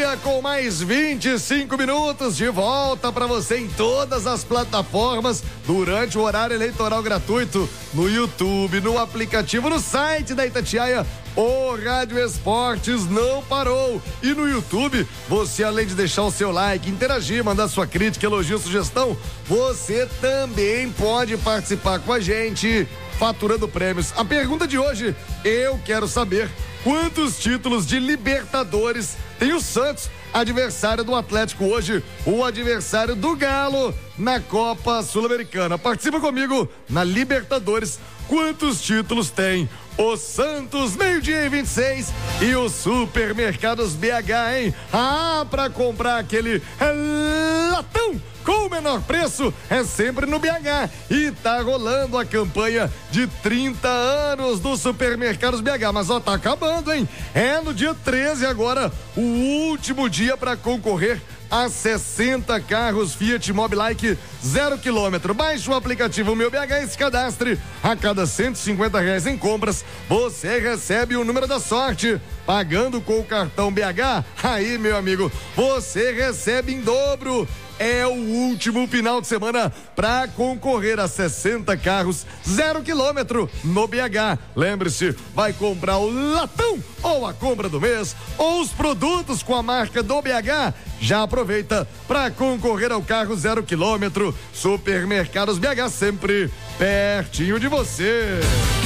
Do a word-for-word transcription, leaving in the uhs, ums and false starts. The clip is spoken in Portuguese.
meio-dia com mais vinte e cinco minutos de volta para você em todas as plataformas durante o horário eleitoral gratuito no YouTube, no aplicativo, no site da Itatiaia. O Rádio Esportes não parou. E no YouTube, você além de deixar o seu like, interagir, mandar sua crítica, elogio, sugestão, você também pode participar com a gente, faturando prêmios. A pergunta de hoje, eu quero saber quantos títulos de Libertadores tem o Santos, adversário do Atlético hoje, o adversário do Galo na Copa Sul-Americana. Participa comigo na Libertadores. Quantos títulos tem o Santos? Meio-dia e vinte e seis. E os Supermercados B H, hein? Ah, pra comprar aquele latão com o menor preço é sempre no B H. E tá rolando a campanha de trinta anos dos Supermercados B H. Mas ó, tá acabando, hein? É no dia treze agora, o último dia para concorrer a sessenta carros Fiat Mobilike zero quilômetro. Baixe o aplicativo Meu B H e se cadastre. A cada cento e cinquenta reais em compras, você recebe o número da sorte. Pagando com o cartão B H, aí, meu amigo, você recebe em dobro. É o último final de semana para concorrer a sessenta carros zero quilômetro no B H. Lembre-se, vai comprar o latão ou a compra do mês ou os produtos com a marca do B H. Já aproveita para concorrer ao carro zero quilômetro. Supermercados B H, sempre pertinho de você.